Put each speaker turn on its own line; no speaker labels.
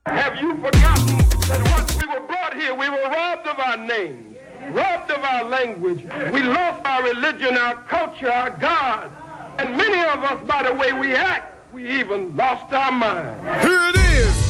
Have you forgotten that once we were brought here, we were robbed of our names, robbed of our language. We lost our religion, our culture, our God. And many of us, by the way we act, we even lost our mind.
Here it is.